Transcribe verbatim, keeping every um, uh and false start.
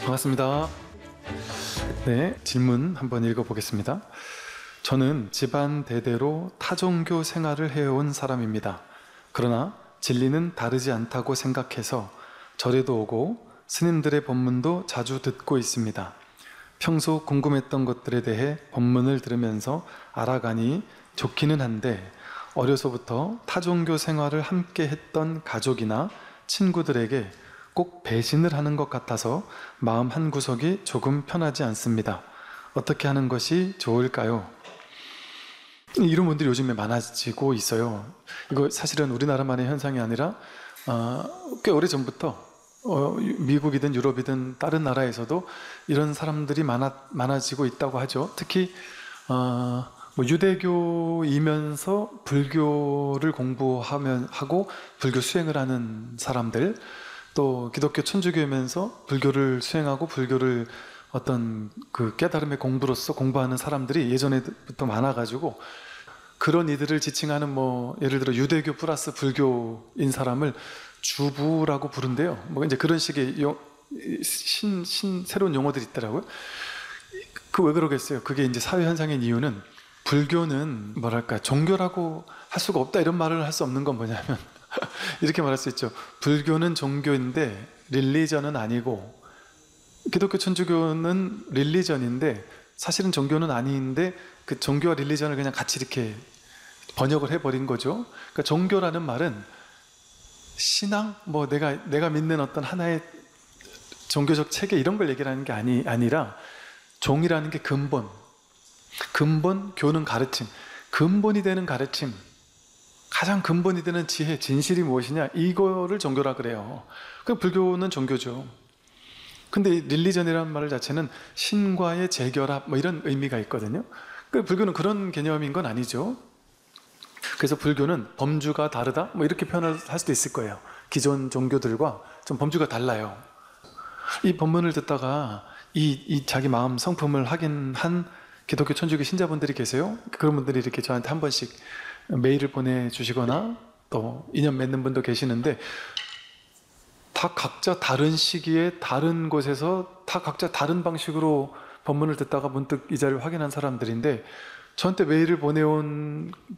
반갑습니다. 네, 질문 한번 읽어보겠습니다. 저는 집안 대대로 타종교 생활을 해온 사람입니다. 그러나 진리는 다르지 않다고 생각해서 절에도 오고 스님들의 법문도 자주 듣고 있습니다. 평소 궁금했던 것들에 대해 법문을 들으면서 알아가니 좋기는 한데 어려서부터 타종교 생활을 함께 했던 가족이나 친구들에게 꼭 배신을 하는 것 같아서 마음 한구석이 조금 편하지 않습니다. 어떻게 하는 것이 좋을까요? 이런 분들이 요즘에 많아지고 있어요. 이거 사실은 우리나라만의 현상이 아니라 어, 꽤 오래전부터 어, 미국이든 유럽이든 다른 나라에서도 이런 사람들이 많아, 많아지고 있다고 하죠. 특히 어, 뭐 유대교이면서 불교를 공부하면 하고 불교 수행을 하는 사람들, 또 기독교 천주교이면서 불교를 수행하고 불교를 어떤 그 깨달음의 공부로서 공부하는 사람들이 예전에부터 많아가지고 그런 이들을 지칭하는 뭐 예를 들어 유대교 플러스 불교인 사람을 주부라고 부른대요. 뭐 이제 그런 식의 용, 신, 신 새로운 용어들이 있더라고요. 그 왜 그러겠어요? 그게 이제 사회 현상인 이유는 불교는 뭐랄까 종교라고 할 수가 없다 이런 말을 할 수 없는 건 뭐냐면 이렇게 말할 수 있죠. 불교는 종교인데 릴리전은 아니고 기독교 천주교는 릴리전인데 사실은 종교는 아닌데 그 종교와 릴리전을 그냥 같이 이렇게 번역을 해버린 거죠. 그러니까 종교라는 말은 신앙, 뭐 내가 내가 믿는 어떤 하나의 종교적 체계 이런 걸 얘기하는 게 아니 아니라 종이라는 게 근본, 근본 교는 가르침, 근본이 되는 가르침, 가장 근본이 되는 지혜, 진실이 무엇이냐 이거를 종교라 그래요. 그럼 불교는 종교죠. 근데 릴리전이라는 말 자체는 신과의 재결합 뭐 이런 의미가 있거든요. 그 불교는 그런 개념인 건 아니죠. 그래서 불교는 범주가 다르다 뭐 이렇게 표현을 할 수도 있을 거예요. 기존 종교들과 좀 범주가 달라요. 이 법문을 듣다가 이, 이 자기 마음 성품을 확인한 기독교 천주교 신자분들이 계세요. 그런 분들이 이렇게 저한테 한 번씩 메일을 보내주시거나 또 인연 맺는 분도 계시는데 다 각자 다른 시기에 다른 곳에서 다 각자 다른 방식으로 법문을 듣다가 문득 이 자리를 확인한 사람들인데 저한테 메일을 보내온